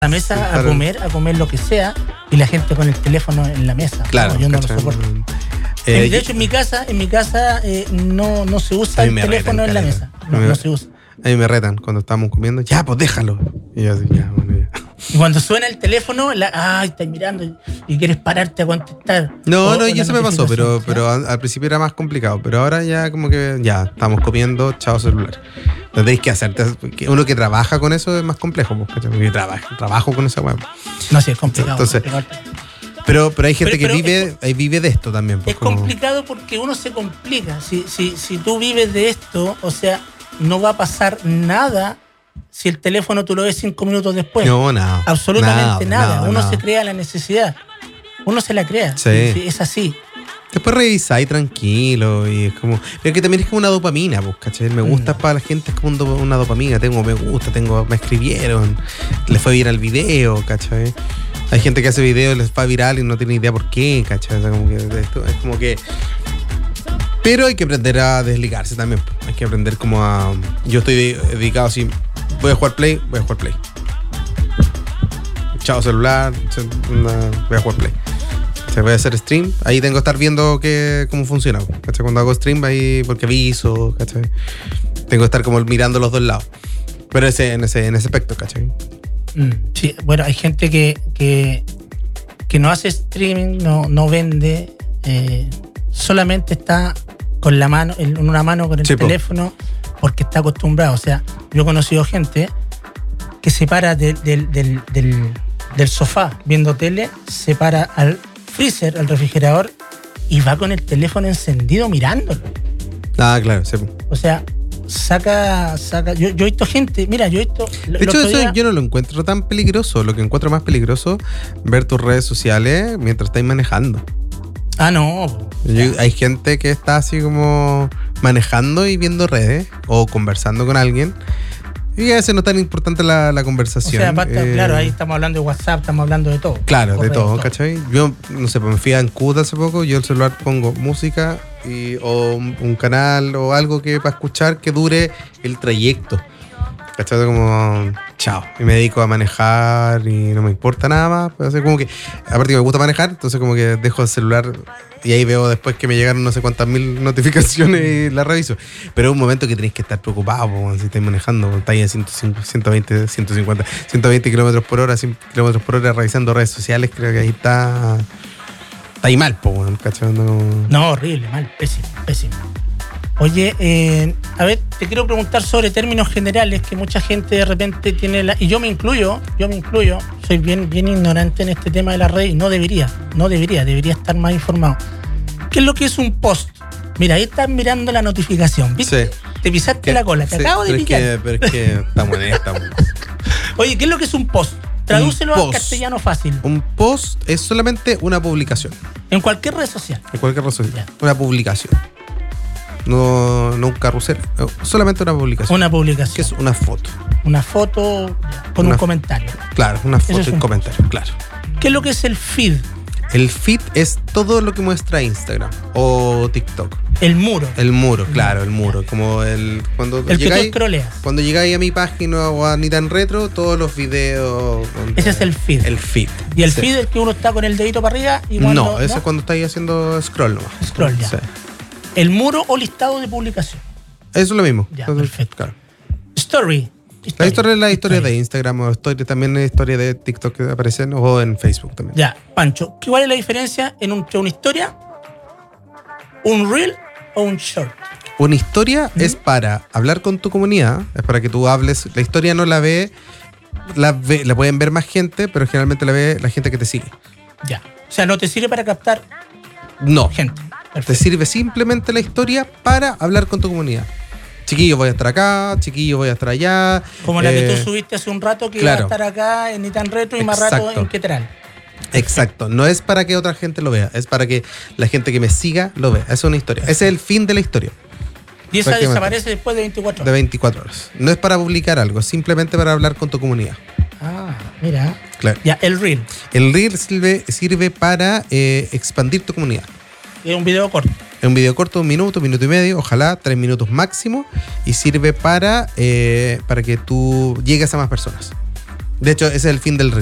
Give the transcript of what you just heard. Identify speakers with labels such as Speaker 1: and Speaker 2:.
Speaker 1: la mesa a comer lo que sea, y la gente con el teléfono en la mesa.
Speaker 2: Claro,
Speaker 1: no, yo no lo soporto. De hecho, en mi casa no se usa el teléfono en la mesa. No se usa.
Speaker 2: A mí me retan cuando estamos comiendo. Ya, pues déjalo. Y yo así, ya, bueno, ya.
Speaker 1: Y cuando suena el teléfono, estás mirando y quieres pararte a contestar.
Speaker 2: No, y eso me pasó, pero al principio era más complicado. Pero ahora ya como que ya, estamos comiendo, chao celular. Lo tenéis que hacer. Uno que trabaja con eso es más complejo. Porque yo trabajo con esa web.
Speaker 1: No, sí, es complicado.
Speaker 2: Entonces, pero hay gente que vive de esto también.
Speaker 1: Es complicado porque uno se complica. Si tú vives de esto, o sea, no va a pasar nada si el teléfono tú lo ves 5 minutos después.
Speaker 2: No, nada.
Speaker 1: Absolutamente nada. Uno se crea la necesidad. Uno se la crea.
Speaker 2: Sí.
Speaker 1: Es así.
Speaker 2: Después revisáis tranquilo y es como... Pero que también es como una dopamina, pues, ¿cachai? Me gusta para la gente, es como una dopamina. Tengo me gusta, me escribieron, les fue viral el video, ¿cachai? Hay gente que hace videos, les va viral y no tiene idea por qué, ¿cachai? O sea, como que esto es como que... Pero hay que aprender a desligarse también. Hay que aprender como a... Yo estoy dedicado así... Voy a jugar Play. Chao celular, voy a jugar Play. Se voy a hacer stream, ahí tengo que estar viendo cómo funciona, ¿cachai? Cuando hago stream ahí, porque aviso, ¿cachai? Tengo que estar como mirando los dos lados. Pero en ese aspecto, ¿cachai?
Speaker 1: Sí, bueno, hay gente que no hace streaming, no vende, solamente está con la mano, en una mano con el teléfono, porque está acostumbrado. O sea, yo he conocido gente que se para del sofá viendo tele, se para al freezer, al refrigerador, y va con el teléfono encendido mirándolo.
Speaker 2: Claro, sí.
Speaker 1: O sea, saca. Yo he visto gente, mira, de hecho,
Speaker 2: eso yo no lo encuentro tan peligroso. Lo que encuentro más peligroso, ver tus redes sociales mientras estáis manejando.
Speaker 1: No.
Speaker 2: Hay gente que está así como manejando y viendo redes o conversando con alguien. Y a veces no es tan importante la conversación.
Speaker 1: O sea, aparte, claro, ahí estamos hablando de WhatsApp, estamos hablando de todo.
Speaker 2: Claro, de todo, ¿cachai? Yo, no sé, me fui a Ancud hace poco, yo en el celular pongo música o un canal o algo que para escuchar que dure el trayecto. ¿Cachai? Como, chao. Y me dedico a manejar y no me importa nada más. Pues, como que, aparte me gusta manejar, entonces como que dejo el celular y ahí veo después que me llegaron no sé cuántas mil notificaciones y las reviso. Pero es un momento que tenéis que estar preocupados si estáis manejando, estáis a 120, 150, 120 kilómetros por hora, 100 kilómetros por hora revisando redes sociales. Creo que ahí está ahí mal, ¿cachai?
Speaker 1: No, horrible, mal, pésimo. Oye, a ver, te quiero preguntar sobre términos generales que mucha gente de repente tiene y yo me incluyo, soy bien ignorante en este tema de la red y no debería estar más informado. ¿Qué es lo que es un post? Mira, ahí estás mirando la notificación, ¿viste? Sí. Te pisaste la cola, te acabo de pillar.
Speaker 2: Pero es que estamos en esta.
Speaker 1: Oye, ¿qué es lo que es un post? Tradúcelo al castellano fácil.
Speaker 2: Un post es solamente una publicación.
Speaker 1: En cualquier red social.
Speaker 2: Ya. Una publicación. No un carrusel, solamente una publicación.
Speaker 1: Una publicación.
Speaker 2: Que es una foto.
Speaker 1: Una foto con un comentario.
Speaker 2: Claro, una foto y un comentario, claro.
Speaker 1: ¿Qué es lo que es el feed?
Speaker 2: El feed es todo lo que muestra Instagram o TikTok.
Speaker 1: El muro,
Speaker 2: claro, el muro. Como cuando
Speaker 1: que tú scrolleas.
Speaker 2: Cuando llegáis a mi página o a Ni Tan Retro, todos los videos.
Speaker 1: Ese es el feed.
Speaker 2: El feed.
Speaker 1: Y el feed es que uno está con el dedito para arriba y
Speaker 2: cuando. No, eso es cuando estáis haciendo scroll nomás.
Speaker 1: Scroll, ya. Sí. El muro o listado de publicación.
Speaker 2: Eso es lo mismo.
Speaker 1: Ya, perfecto. Claro.
Speaker 2: Story. La historia es la historia de Instagram o también es historia de TikTok que aparecen o en Facebook también.
Speaker 1: Ya, Pancho, ¿cuál es la diferencia entre una historia, un reel o un short?
Speaker 2: Una historia es para hablar con tu comunidad, es para que tú hables. La historia no la pueden ver más gente, pero generalmente la ve la gente que te sigue.
Speaker 1: Ya. O sea, no te sirve para captar gente.
Speaker 2: Perfecto. Te sirve simplemente la historia para hablar con tu comunidad. Chiquillos, voy a estar acá, chiquillos, voy a estar allá.
Speaker 1: Como la que tú subiste hace un rato, que iba a estar acá en Ni Tan Retro y más rato en Quetral.
Speaker 2: Exacto. No es para que otra gente lo vea, es para que la gente que me siga lo vea. Esa es una historia. Ese es el fin de la historia.
Speaker 1: Y esa desaparece después de 24 horas.
Speaker 2: De 24 horas. No es para publicar algo, es simplemente para hablar con tu comunidad.
Speaker 1: Ah, mira.
Speaker 2: Claro.
Speaker 1: Ya, el reel.
Speaker 2: El reel sirve para expandir tu comunidad.
Speaker 1: Es un video corto.
Speaker 2: Es un video corto, 1 minuto, 1 minuto y medio, ojalá 3 minutos máximo, y sirve para que tú llegues a más personas. De hecho, ese es el fin del